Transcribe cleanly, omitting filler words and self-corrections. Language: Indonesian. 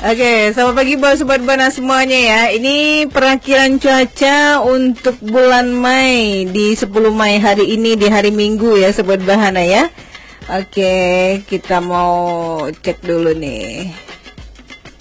Oke, selamat pagi buat Sobat Bana semuanya ya. Ini perakian cuaca untuk bulan Mei di 10 Mei hari ini di hari Minggu ya Sobat Bahana ya. Oke, kita mau cek dulu nih.